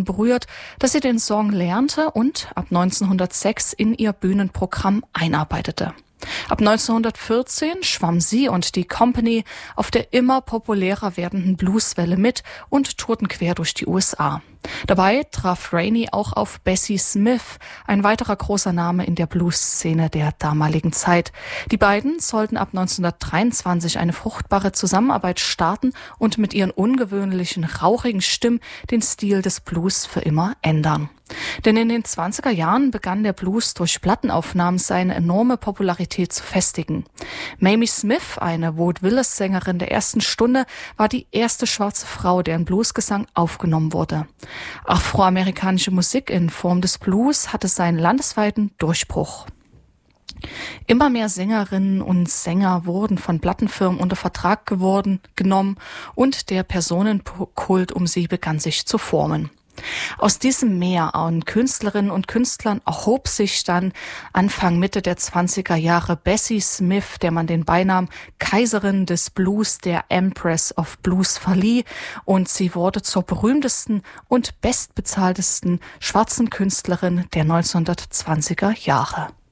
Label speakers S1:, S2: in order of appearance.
S1: davon berührt, dass sie den Song lernte und ab 1906 in ihr Bühnenprogramm einarbeitete. Ab 1914 schwamm sie und die Company auf der immer populärer werdenden Blueswelle mit und tourten quer durch die USA. Dabei traf Rainey auch auf Bessie Smith, ein weiterer großer Name in der Blues-Szene der damaligen Zeit. Die beiden sollten ab 1923 eine fruchtbare Zusammenarbeit starten und mit ihren ungewöhnlichen, rauchigen Stimmen den Stil des Blues für immer ändern. Denn in den 20er Jahren begann der Blues durch Plattenaufnahmen seine enorme Popularität zu festigen. Mamie Smith, eine Vaudeville-Sängerin der ersten Stunde, war die erste schwarze Frau, deren Bluesgesang aufgenommen wurde. Afroamerikanische Musik in Form des Blues hatte seinen landesweiten Durchbruch. Immer mehr Sängerinnen und Sänger wurden von Plattenfirmen unter Vertrag genommen und der Personenkult um sie begann sich zu formen. Aus diesem Meer an Künstlerinnen und Künstlern erhob sich dann Anfang Mitte der 20er Jahre Bessie Smith, der man den Beinamen Kaiserin des Blues, der Empress of Blues verlieh, und sie wurde zur berühmtesten und bestbezahltesten schwarzen Künstlerin der 1920er Jahre.